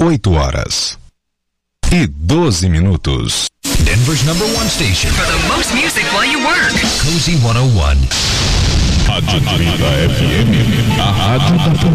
8h12. Denver's #1 station for the most music while you work. Cozy 101. Rádio 30 FM, a rádio da